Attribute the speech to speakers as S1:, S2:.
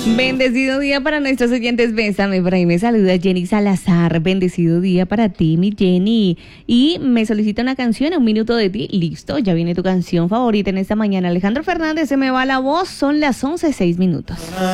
S1: Bendecido día para nuestros oyentes. Bésame, por ahí me saluda Jenny Salazar. Bendecido día para ti, mi Jenny. Y me solicita una canción, Un Minuto de Ti. Listo, ya viene tu canción favorita en esta mañana. Alejandro Fernández, se me va la voz. Son las 11:06.